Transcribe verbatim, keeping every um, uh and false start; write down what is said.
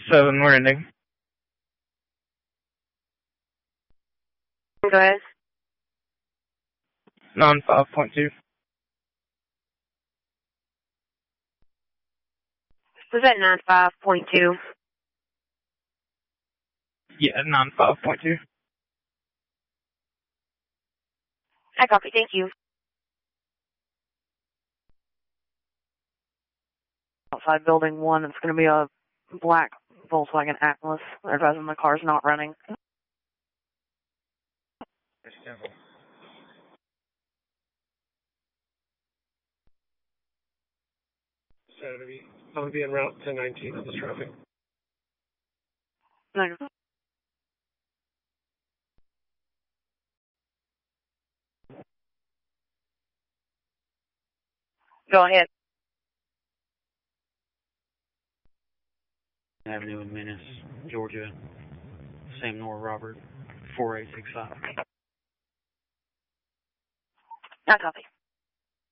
seven, we're ending. Go ahead. nine five point two. Was that nine five point two? Yeah, nine five point two. I copy, thank you. Outside building one, it's going to be a black Volkswagen Atlas. They're driving the car's not running. Saturday, I'll be en route to nineteen of this traffic. No. Go ahead. Avenue in Menace, Georgia. Sam Nor Robert, four eight six five. I copy.